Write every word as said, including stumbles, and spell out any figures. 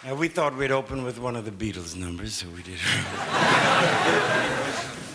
Uh, we thought we'd open with one of the Beatles numbers, so we did.